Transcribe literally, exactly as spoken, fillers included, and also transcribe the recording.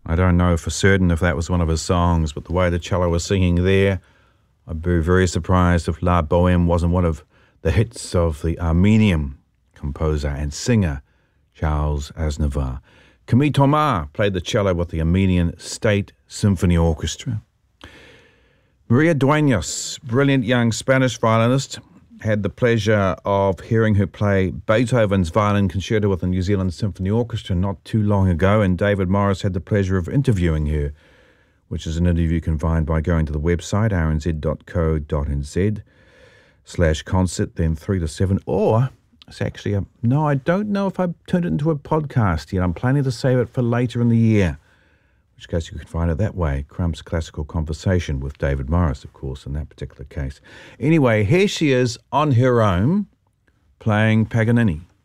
I don't know for certain if that was one of his songs, but the way the cello was singing there, I'd be very surprised if La Bohème wasn't one of the hits of the Armenian composer and singer Charles Aznavour. Camille Thomas played the cello with the Armenian State Symphony Orchestra. Maria Dueñas, brilliant young Spanish violinist, had the pleasure of hearing her play Beethoven's Violin Concerto with the New Zealand Symphony Orchestra not too long ago, and David Morris had the pleasure of interviewing her, which is an interview you can find by going to the website r n z dot co dot n z slash concert, then three to seven, or it's actually a, no, I don't know if I've turned it into a podcast yet. I'm planning to save it for later in the year, in which case you can find it that way. Crump's Classical Conversation with David Morris, of course, in that particular case. Anyway, here she is on her own playing Paganini.